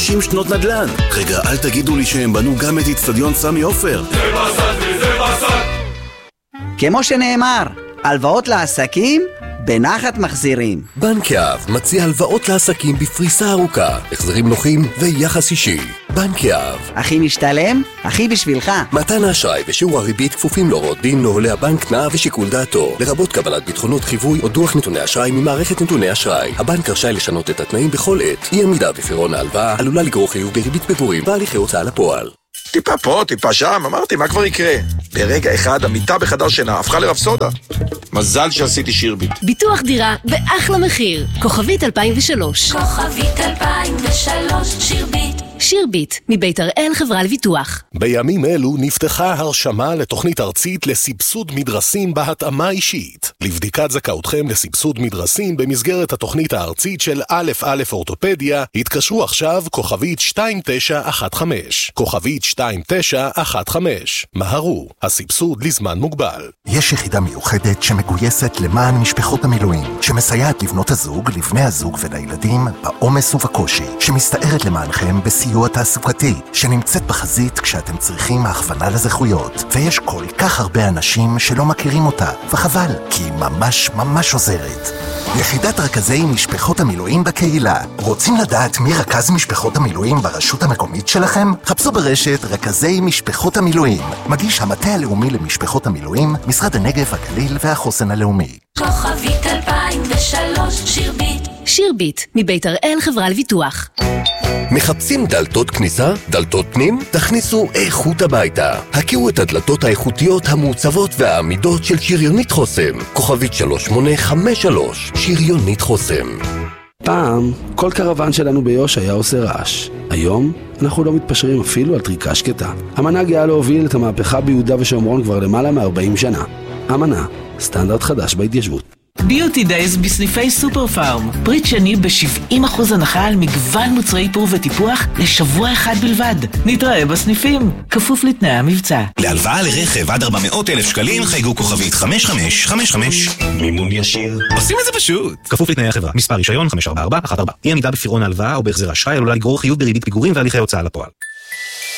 50 שנות נדל"ן. רגע, אל תגידו לי שהם בנו גם את אצטדיון סמי עופר. זה בסד וזה בסד. כמו שנאמר, הלוואות לעסקים בנחת מחזירים. בנק יהב מציע הלוואות לעסקים בפריסה ארוכה, החזרים נוחים ויחס אישי. בנק יהב. הכי משתלם, הכי בשבילך. מתן האשראי ושיעור הריבית כפופים להוראות דין, נוהלי הבנק, תנאיו ושיקול דעתו, לרבות קבלת ביטחונות חיווי או דוח נתוני אשראי ממערכת נתוני אשראי. הבנק רשאי לשנות את התנאים בכל עת. אי עמידה בפירעון ההלוואה עלולה לגרור חיוב בריבית פיגורים והליכי הוצאה לפועל. טיפה פה, טיפה שם, אמרתי, מה כבר יקרה? ברגע אחד המיטה בחדר שינה הפכה לרפסודה. מזל שעשיתי שירביט. ביטוח דירה באחלה מחיר. כוכבית 2003. כוכבית 2003, שירביט. שירביט, מבית הראל חברה לביטוח. בימים אלו נפתחה הרשמה לתוכנית ארצית לסבסוד מדרסים בהתאמה אישית. לבדיקת זכאותכם לסבסוד מדרסים במסגרת התוכנית הארצית של א' אורתופדיה, התקשרו עכשיו כוכבית 2915. כוכבית 2915. מהרו, הסבסוד לזמן מוגבל. יש יחידה מיוחדת שמגויסת למען משפחות המילואים, שמסייעת לבנות הזוג, לבני הזוג ולילדים בעומס ובקושי, שמסתערת למענכם בסיוע תעסוקתי, שנמצאת בחזית כשאתם צריכים הכוונה לזכויות. ויש כל כך הרבה אנשים שלא מכירים אותה, וחבל, כי היא ממש ממש עוזרת. יחידת רכזי משפחות המילואים בקהילה. רוצים לדעת מי רכז משפחות המילואים ברשות המקומית שלכם? חפשו ברשת רכזי משפחות המילואים. מגיש המטה הלאומי למשפחות המילואים, משרד הנגב, הגליל והחוסן הלאומי. כוכבית 2003, שירביט. שירביט, מבית הראל חברה לביטוח. מחפשים דלתות כניסה? דלתות פנים? תכניסו איכות הביתה. הכירו את הדלתות האיכותיות המעוצבות והעמידות של שריונית חוסם. כוכבית 3853, שריונית חוסם. פעם, כל קרוון שלנו ביוש היה עושה רעש. היום, אנחנו לא מתפשרים אפילו על טריקה שקטה. המנה גאה להוביל את המהפכה ביהודה ושומרון כבר למעלה מ-40 שנה. המנה, סטנדרט חדש בהתיישבות. ביוטי דייז בסניפי סופר פארם. פריט שני ב-70% הנחה על מגוון מוצרי איפור וטיפוח לשבוע אחד בלבד. נתראה בסניפים, כפוף לתנאי המבצע. להלוואה לרכב עד 400,000 שקלים חייגו כוכבית 5555. מימון ישיר. עושים את זה פשוט. כפוף לתנאי החברה. מספר רישיון 54414. אי עמידה בפירעון ההלוואה או בהחזר אשראי עלולה לגרור חיוב בריבית פיגורים והליכי הוצאה לפועל.